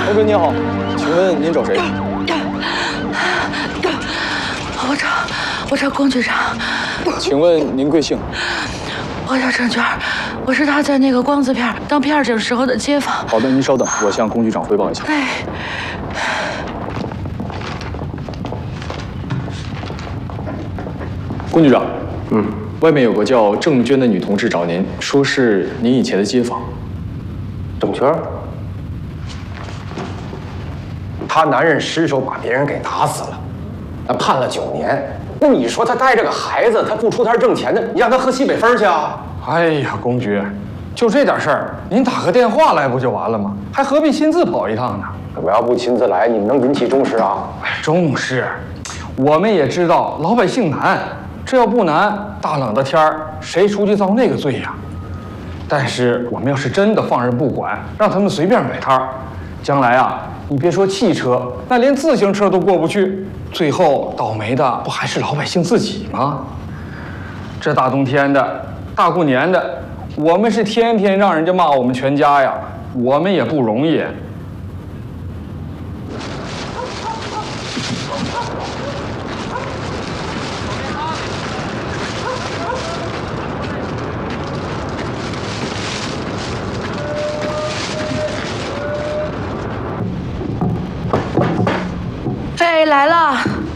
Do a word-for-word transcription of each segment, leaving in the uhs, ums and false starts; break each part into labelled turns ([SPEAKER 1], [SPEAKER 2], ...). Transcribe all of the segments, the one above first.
[SPEAKER 1] 同志您好，请问您找谁？
[SPEAKER 2] 我找我找龚局长。
[SPEAKER 1] 请问您贵姓？
[SPEAKER 2] 我叫郑娟，我是他在那个光字片当片警时候的街坊。
[SPEAKER 1] 好的，您稍等，我向龚局长汇报一下。
[SPEAKER 2] 哎。
[SPEAKER 1] 龚局长，嗯，外面有个叫郑娟的女同志找您，说是您以前的街坊。
[SPEAKER 3] 郑娟，她男人失手把别人给打死了，那判了九年。那你说她带着个孩子，她不出摊挣钱的，你让她喝西北风去啊？
[SPEAKER 4] 哎呀，公局，就这点事儿，您打个电话来不就完了吗？还何必亲自跑一趟呢？
[SPEAKER 3] 我要不亲自来，你们能引起重视啊？
[SPEAKER 4] 哎，重视，我们也知道老百姓难。 这要不难，大冷的天儿，谁出去遭那个罪呀？但是我们要是真的放任不管，让他们随便摆摊儿，将来啊，你别说汽车，那连自行车都过不去，最后倒霉的不还是老百姓自己吗？这大冬天的，大过年的，我们是天天让人家骂我们全家呀，我们也不容易。
[SPEAKER 2] 哎，来了！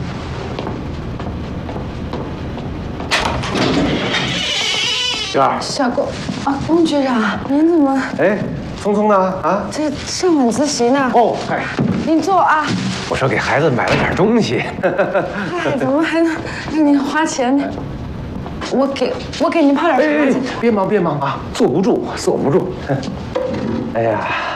[SPEAKER 3] 娟儿，
[SPEAKER 2] 小龚啊，龚局长，您怎么？
[SPEAKER 3] 哎，聪聪呢？啊，
[SPEAKER 2] 这上晚自习呢。
[SPEAKER 3] 哦，哎，
[SPEAKER 2] 您坐啊。
[SPEAKER 3] 我说给孩子买了点东西。
[SPEAKER 2] 哎，怎么还能让您花钱呢？我给我给您泡点茶去。
[SPEAKER 3] 别忙别忙啊，坐不住，坐不住。哎呀。